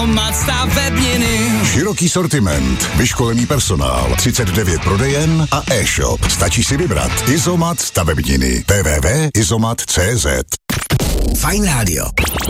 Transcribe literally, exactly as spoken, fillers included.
Izomat stavebniny. Široký sortiment, vyškolený personál, třicet devět prodejen a e-shop. Stačí si vybrat. Izomat stavebniny. w w w tečka izomat tečka cé zet. Fajn rádio.